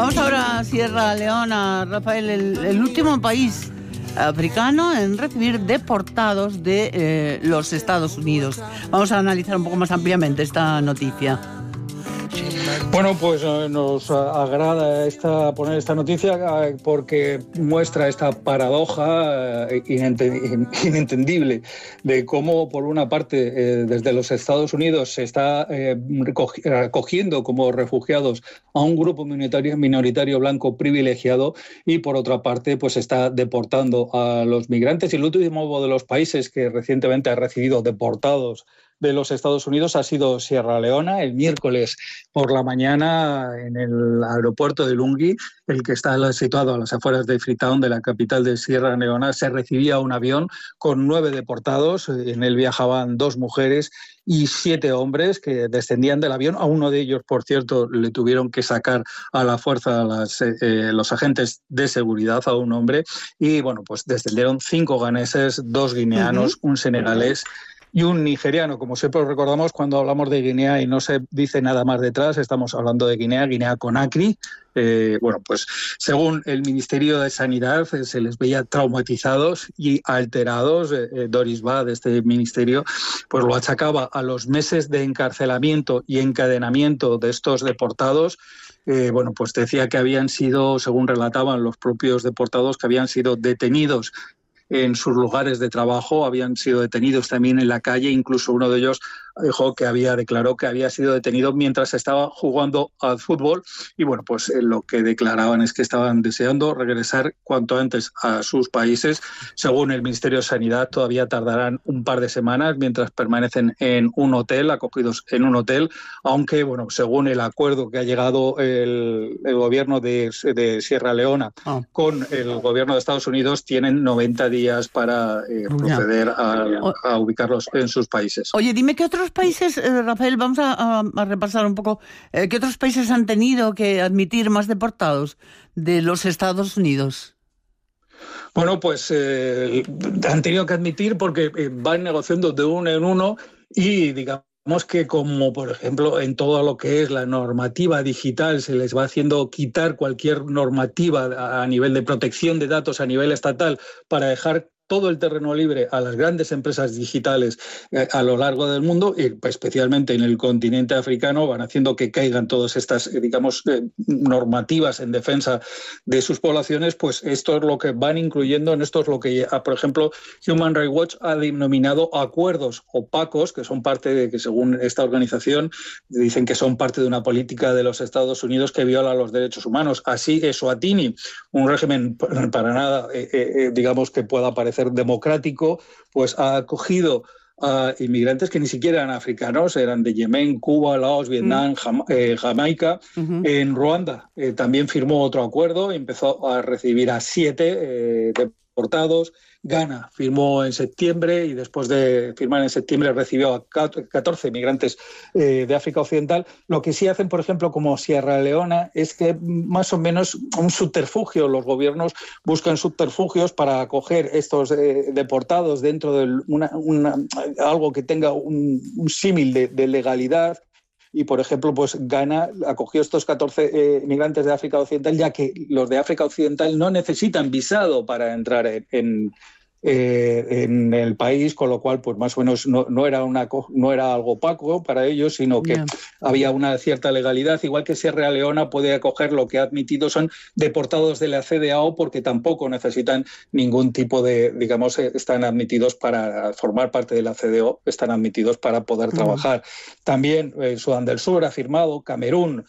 Vamos ahora a Sierra Leona, Rafael, el último país africano en recibir deportados de los Estados Unidos. Vamos a analizar un poco más ampliamente esta noticia. Bueno, pues nos agrada poner esta noticia porque muestra esta paradoja inentendible de cómo, por una parte, desde los Estados Unidos se está acogiendo como refugiados a un grupo minoritario blanco privilegiado y, por otra parte, pues está deportando a los migrantes. Y el último de los países que recientemente ha recibido deportados de los Estados Unidos ha sido Sierra Leona. El miércoles por la mañana, en el aeropuerto de Lungi, el que está situado a las afueras de Freetown, de la capital de Sierra Leona, se recibía un avión con 9 deportados. En él viajaban 2 mujeres y 7 hombres que descendían del avión. A uno de ellos, por cierto, le tuvieron que sacar a la fuerza los agentes de seguridad, a un hombre. Y bueno, pues descendieron 5 ganeses, 2 guineanos, un senegalés y un nigeriano. Como siempre recordamos, cuando hablamos de Guinea y no se dice nada más detrás, estamos hablando de Guinea Conakry. Bueno, pues según el Ministerio de Sanidad se les veía traumatizados y alterados. Doris Ba, de este ministerio, pues lo achacaba a los meses de encarcelamiento y encadenamiento de estos deportados. Bueno, pues decía que habían sido, según relataban los propios deportados, que habían sido detenidos en sus lugares de trabajo, habían sido detenidos también en la calle. Incluso uno de ellos declaró que había sido detenido mientras estaba jugando al fútbol. Y bueno, pues lo que declaraban es que estaban deseando regresar cuanto antes a sus países. Según el Ministerio de Sanidad, todavía tardarán un par de semanas mientras permanecen en un hotel, acogidos en un hotel, aunque bueno, según el acuerdo que ha llegado el gobierno de Sierra Leona con el gobierno de Estados Unidos, tienen 90 días para proceder a ubicarlos en sus países. Oye, dime qué otros países, Rafael, vamos a repasar un poco, ¿qué otros países han tenido que admitir más deportados de los Estados Unidos? Bueno, pues han tenido que admitir porque van negociando de uno en uno y digamos que, como por ejemplo en todo lo que es la normativa digital, se les va haciendo quitar cualquier normativa a nivel de protección de datos a nivel estatal para dejar todo el terreno libre a las grandes empresas digitales a lo largo del mundo, y especialmente en el continente africano, van haciendo que caigan todas estas, normativas en defensa de sus poblaciones. Pues esto es lo que van incluyendo en esto, es lo que, por ejemplo, Human Rights Watch ha denominado acuerdos opacos, que son parte de, que según esta organización, dicen que son parte de una política de los Estados Unidos que viola los derechos humanos. Así, Eswatini, un régimen para nada, que pueda parecer democrático, pues ha acogido a inmigrantes que ni siquiera eran africanos, eran de Yemen, Cuba, Laos, Vietnam, Jamaica. En Ruanda también firmó otro acuerdo, empezó a recibir a 7 deportados. Ghana firmó en septiembre y después de firmar en septiembre recibió a 14 migrantes de África Occidental. Lo que sí hacen, por ejemplo, como Sierra Leona, es que más o menos un subterfugio, los gobiernos buscan subterfugios para acoger estos deportados dentro de algo que tenga un símil de legalidad. Y, por ejemplo, pues Ghana acogió estos 14 migrantes de África Occidental, ya que los de África Occidental no necesitan visado para entrar en el país, con lo cual pues más o menos no era algo opaco para ellos, sino que había una cierta legalidad. Igual que Sierra Leona puede acoger, lo que ha admitido son deportados de la CEDEAO, porque tampoco necesitan ningún tipo de, están admitidos para formar parte de la CEDEAO, están admitidos para poder trabajar. También Sudán del Sur ha firmado, Camerún